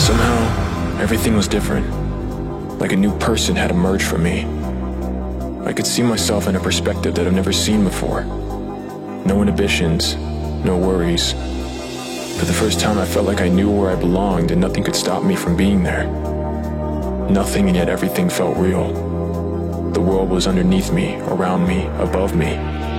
Somehow, everything was different. Like a new person had emerged from me. I could see myself in a perspective that I've never seen before. No inhibitions, no worries. For the first time I felt like I knew where I belonged and nothing could stop me from being there. Nothing, and yet everything felt real. The world was underneath me, around me, above me.